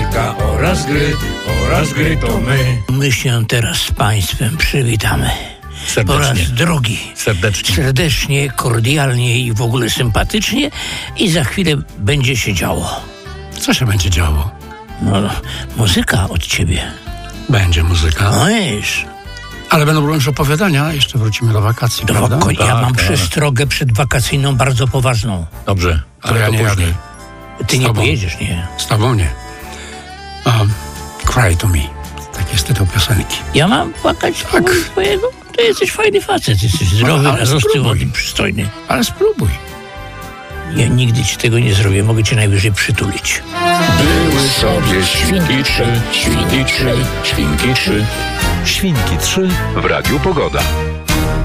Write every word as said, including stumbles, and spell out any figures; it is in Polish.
muzyka oraz gry, oraz gry to my. My się teraz z Państwem przywitamy. Serdecznie. Po raz drugi. Serdecznie. Serdecznie, kordialnie i w ogóle sympatycznie. I za chwilę będzie się działo. Co się będzie działo? No, muzyka od ciebie. Będzie muzyka. No wiesz. Ale będą również opowiadania. Jeszcze wrócimy do wakacji, Do prawda? wako- ja Tak, mam tak. przestrogę przedwakacyjną bardzo poważną. Dobrze, Ale ja to nie później. jadę. Ty Z nie tobą. pojedziesz, nie? Z tobą nie. Um, Cry to me. Tak jest tytuł piosenki. Ja mam płakać tak. twojego? Ty jesteś fajny facet, jesteś zdrowy, Ale- ale rozrosty, spróbuj. ładny, przystojny. Ale spróbuj. Ja nigdy ci tego nie zrobię, mogę cię najwyżej przytulić. Były sobie świnki trzy, świnki trzy, świnki trzy. Świnki trzy w Radiu Pogoda.